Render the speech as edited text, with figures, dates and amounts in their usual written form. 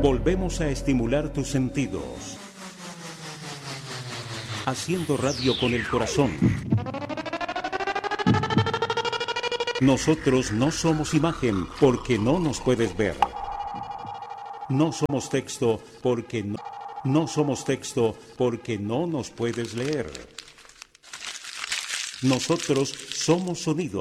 Volvemos a estimular tus sentidos. Haciendo radio con el corazón. Nosotros no somos imagen porque no nos puedes ver. No somos texto porque no somos texto porque no nos puedes leer. Nosotros somos sonido